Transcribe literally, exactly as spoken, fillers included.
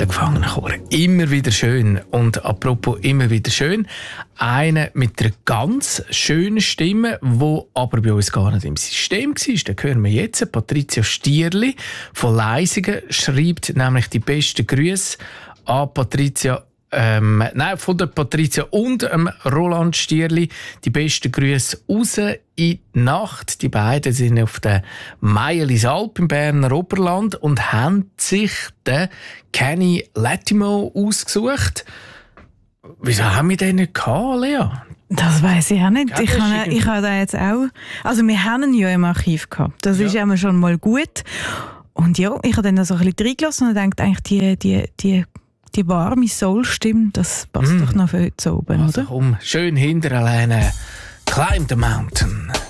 der Gefangenenchor. Immer wieder schön. Und apropos immer wieder schön, einer mit einer ganz schönen Stimme, die aber bei uns gar nicht im System war. Den hören wir jetzt. Patricia Stierli von Leisingen schreibt nämlich die besten Grüße an Patricia Ähm, nein, von der Patricia und ähm, Roland Stierli. Die besten Grüße raus in die Nacht. Die beiden sind auf der Meierlisalp im Berner Oberland und haben sich den Kenny Lattimore ausgesucht. Wieso haben wir den nicht gehabt, Lea? Das weiss ich auch nicht. Ja, ich habe ich habe da jetzt auch... Also wir haben ihn ja im Archiv gehabt. Das ja. ist ja schon mal gut. Und ja, ich habe dann so ein bisschen reingelassen und dachte eigentlich, die... die, die Die warme Soul-Stimme, das passt mm. doch noch für heute oben, also oder? Komm, schön hinter alleine. Climb the mountain.